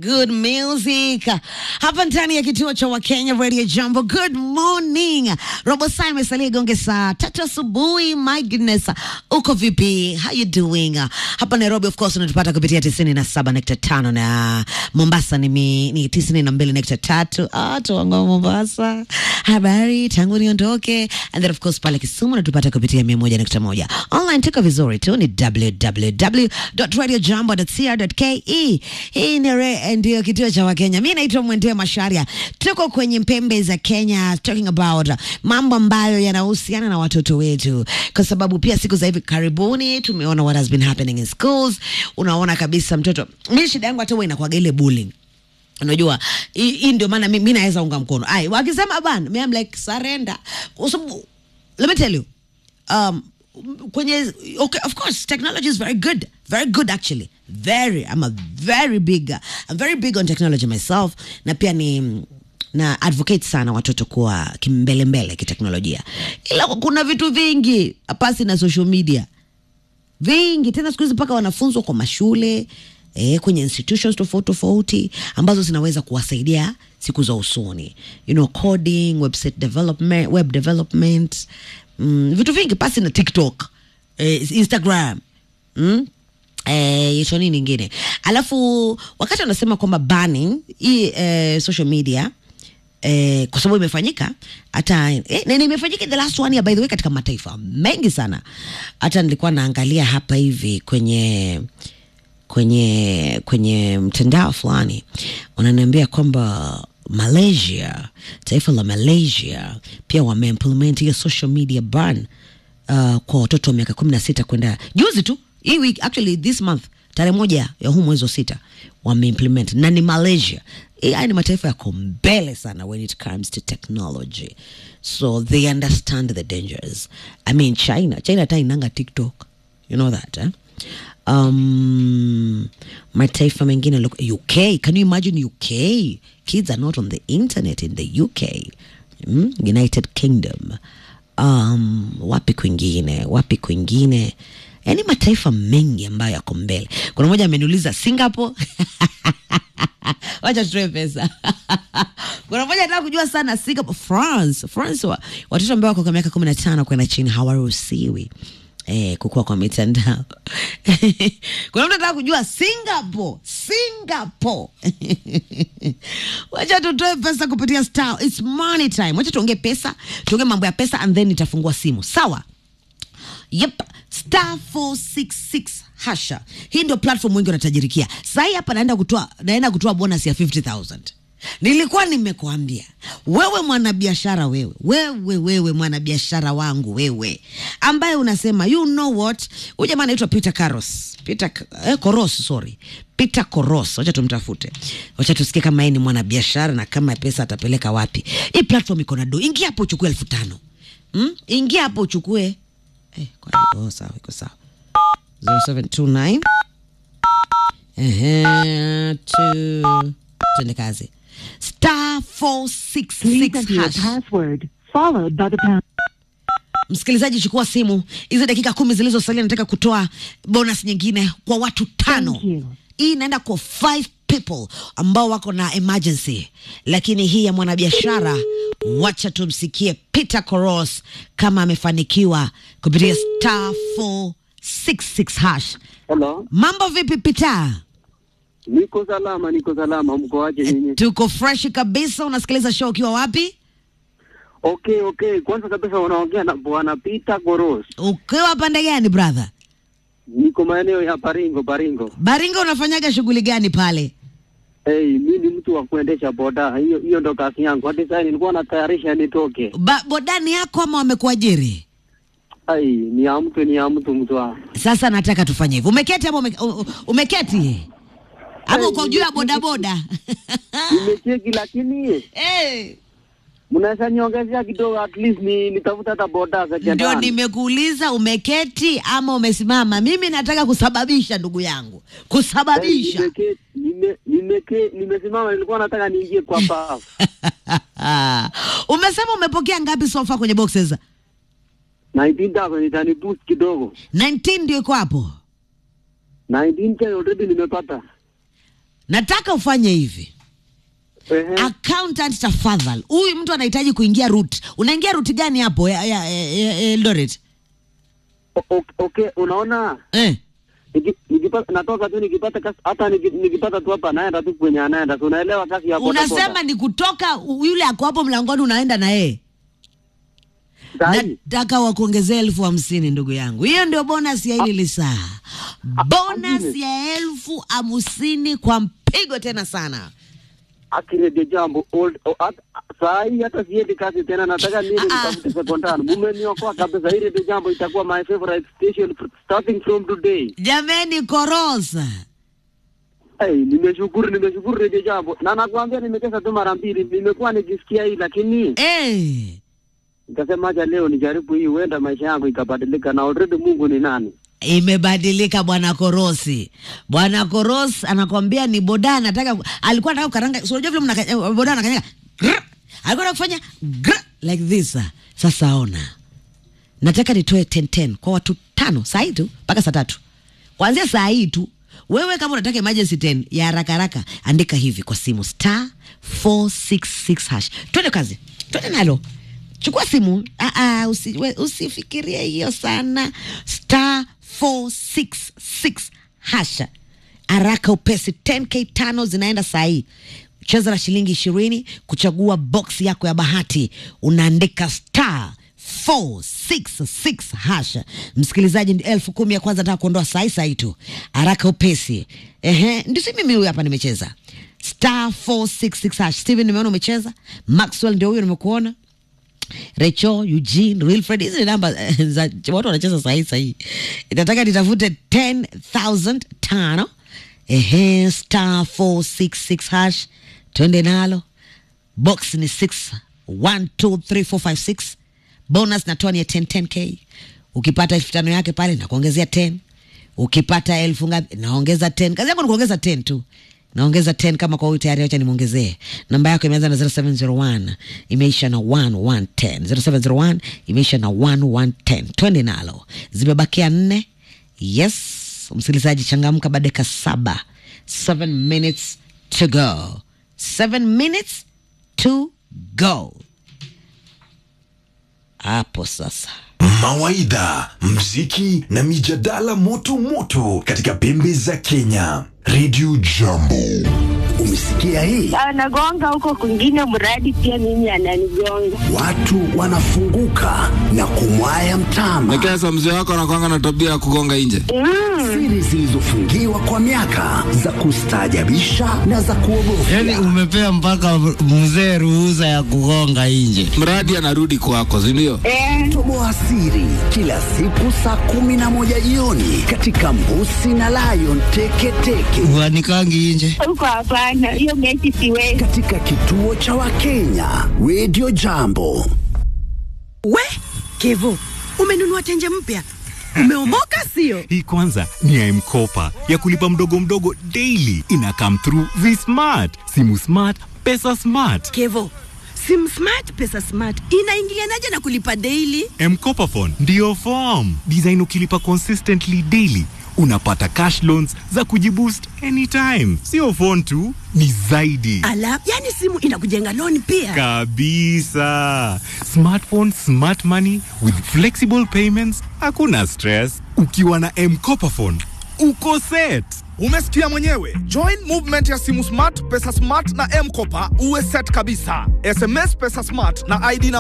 Good music. Hapa ndani ya kituo cha Wakenya Radio Jambo. Good morning. Robo saa imesalia gonge saa 3 asubuhi. My goodness. Uko vipi? How you doing? Hapa Nairobi of course unatupata kupitia 97.5 na Mombasa ni 92.3. Tuango Mombasa. Habari tangu niondoke. And then of course pale Kisumu unatupata kupitia 101.1. Online tuko vizuri tu ni www.radiojambo.co.ke. Hii ndio kituo cha Wakenya. Mimi naitwa Mwendea Masharia. Tuko kwenye pembe za Kenya talking about mambo ambayo yanahusiana na watoto wetu. Kwa sababu pia siku za hivi karibuni tumeona what has been happening in schools. Unaona kabisa mtoto. Mimi shida yangu hata wewe inakuwa ile bullying. Unajua hii ndio maana mimi naweza unga mkono. Ai wakisema bana, mimi I'm like surrender. Kwa sababu let me tell you kwenye okay, of course technology is very good actually. I'm very big on technology myself, na pia ni na advocate sana watoto kuwa kimbele kiteknolojia. Ila kuna vitu vingi apasi na social media vingi tena siku hizi mpaka wanafunzwa kwa mashule kwenye institutions tofauti ambazo zinaweza kuwasaidia siku za usoni, coding, website development, web development, vitu vingi pasi na TikTok, Instagram, hicho nini nyingine. Alafu wakati wanasema kwamba banning hii social media kwa sababu imefanyika hata imefanyika the last one year by the way katika mataifa mengi sana. Hata nilikuwa naangalia hapa hivi kwenye mtandao fulani wananiambia kwamba taifa la Malaysia pia wameimplement hiyo social media ban kwa watoto wa miaka 16 kwenda juzi tu hii week, actually this month tarehe 1 ya huu mwezi wa 6 wameimplement, na ni Malaysia. Haya ni mataifa yako mbele sana when it comes to technology, so they understand the dangers. I mean China hata inanga TikTok, you know that mataifa mengine look UK. Can you imagine UK kids are not on the internet in the UK, United Kingdom, wapi kwingine yani mataifa mengi ambayo yako mbele. Kuna mmoja ameniuliza Singapore wacha tutoe pesa kuna mmoja anataka kujua sana Singapore. France watoto ambao wako kwa miaka 15 kwenda chini hawaruhusiwi kukua kwa mitandao kuna mtu anataka kujua Singapore wacha tutoe pesa kupitia Star. It's money time. Wacha tuongee pesa, tuongee mambo ya pesa and then nitafungua simu. Sawa? Yep. Star 466 hasha. Hii ndio platform wengi wanatajirikia. Sasa hapa naenda kutoa bonus ya 50,000. Nilikuwa nimekuambia wewe mwanabiashara, wewe mwanabiashara wangu, wewe ambaye unasema you know what, huyu jamaa anaitwa Peter Koros. Wacha tumtafute, wacha tusikie kama yeye ni mwanabiashara na kama pesa atapeleka wapi. Hii platform iko na ingia hapo uchukue 5,000. Ingia hapo uchukue kwa hiyo sawa, iko sawa. 0729 twende kazi. Star 466 hash. Password followed by the pound. Msikilizaji, chukua simu. Hizo dakika 10 zilizosalia nataka kutoa bonus nyingine kwa watu 5. Hii inaenda kwa 5 people ambao wako na emergency. Lakini hii ya mwanabiashara, wacha tumsikie Peter Koros kama amefanikiwa kupitia Star 466 hash. Hello. Mambo vipi Peter? Niko salama, mko aje nyinyi? Tuko fresh kabisa. Unasikiliza show ukiwa wapi? Okay. Kwanza kabisa unaongea na Bwana Peter Koros. Ukiwa pande gani brother? Niko maeneo ya Baringo. Baringo, unafanyaga shughuli gani pale? Mimi ni mtu wa kuendesha boda. Hiyo ndo kazi yangu. Hadi sasa nilikuwa natayarisha nitoke. Bodani yako ama wamekuajiri? Ni ya mtu mtu. Sasa nataka tufanye hivyo. Umeketi ama umeketi? Hapo uko juu ya bodaboda. Nimecheki lakini mnaweza niongezea kidogo at least nitafuta hata boda za jana. Ndio nimekuuliza umeketi ama umesimama. Mimi nataka kusababisha ndugu yangu. Kusababisha. Nimesimama, nilikuwa nataka niingie kwa bafu. Umesema umepokea ngapi sofa kwenye boxes? 19,000 nitani boost kidogo. 19 ndio iko hapo. 19 already nimepata. Nataka ufanye hivi. Accountant tafadhali. Huyu mtu anahitaji kuingia route. Unaingia route gani hapo ya Eldoret? Okay, unaona? Nikipata natoka tu nikipata kasi, hata nikipata tu hapa naenda tu kwenye anaenda. Unaelewa kasi ya boda. Unasema ni kutoka yule ako hapo mlangoni unaenda na yeye. Nataka wakuongezea 50,000 ndugu yangu. Hiyo ndio bonus ya hili lisaa. Bonus ya 50,000 kwa mpigo tena sana. Akirejea jambo old sahi hata siende kazi tena, nataka nini nitafute sekondari. Mumeniokoa kabisa. Hili jambo itakuwa my favorite station starting from today. Jameni Korosa. Nimeshukuru rejea jambo. Na nakwambia nimecheza tu mara 2. Nimekuwa nikisikia hii lakini nikasema acha leo nijaribu hii, huenda maisha yangu ikabadilika, na already Mungu ni nani. Imebadilika Bwana Korosi. Bwana Koros anakuambia ni boda alikuwa anataka karanga. So unajua vile boda anakanyanga. Alikuwa anataka kufanya like this. Sasa ona. Nataka nitoe 10 kwa watu 5 saa hii tu mpaka saa 3. Kuanzia saa hii tu. Wewe kama unataka emergency 10 ya haraka andika hivi kwa simu *466#. Twende kazi. Twende nalo. Chukua simu. Usifikirie hiyo sana. *466#. Haraka upesi. 10K 5 zinaenda saa hii. Cheza na shilingi 20 kuchagua box yako ya bahati. Unaandika *466#. Msikilizaji, 10,000 ya kwanza nataka kuondoa saa hii tu. Haraka upesi. Ndio si mimi huyu hapa nimecheza. *466#. Steven nimeona umecheza. Maxwell ndio huyo nimekuona. Rachel, Eugene, Wilfred, hizi namba za watu wanacheza saa hii. Itataka nitafute 10,000 *466#. Twende nalo. Box ni 6 1 2 3 4 5 6. Bonus natoa ni ya 10K. Ukipata 5,000 yake pale na kuongezea 10. Ukipata 1,000 ngapi naongeza 10. Kazi yako ni kuongeza 10 tu. Naongeza 10 kama kwa huyu tayari, acha nimuongezee. Namba yako imeanza na 0701, imeisha na 1110. 0701 imeisha na 1110. Twende nalo. Zimebakia 4. Yes, msikilizaji changamka, badeka 7. 7 minutes to go. 7 minutes to go. Hapo sasa. Mawaidha, mziki na mijadala moto katika pembe za Kenya. Radio Jambo. Umesikia hii? Anagonga huko kwingine mradi pia mimi ananigonga. Watu wanafunguka na kumwaya mtama. Nikesa mzee wako anakuanga na tabia ya kugonga nje. Siri zilizofungiwa kwa miaka za kustaajabisha na za kuogofya. Yaani umepea mpaka mzee ruhusa ya kugonga nje. Mradi anarudi kwako, si ndio? Toboa siri kila siku saa 11 jioni katika Mbusi na Lion Teketeke. Wanikangi nje. Huko hapana, hiyo mechi siwezi. Katika kituo cha Wakenya, Radio Jambo. We, Kevo, umenunua tenje mpya? Umeomoka sio? Hii kwanza ni ya M-Kopa ya kulipa mdogo daily. Ina come through V-Smart. Simu smart, pesa smart. Kevo, simu smart, pesa smart inaingilianaje na kulipa daily? M-Kopa phone ndio form. Design ukilipa consistently daily, unapata cash loans za kujiboost anytime. Sio phone tu, ni zaidi. Ala, yani simu inakujenga loan pia? Kabisa. Smartphone, smart money with flexible payments. Hakuna stress. Ukiwa na M-Kopa phone, uko set. Umesikia mwenyewe. Join movement ya simu smart, pesa smart na M-Kopa uwe set kabisa. SMS pesa smart na ID na